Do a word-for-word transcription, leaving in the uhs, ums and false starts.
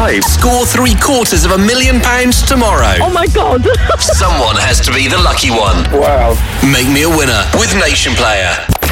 five. Score three quarters of a million pounds tomorrow. Oh my God. Someone has to be the lucky one. Wow. Make me a winner with Nation Player.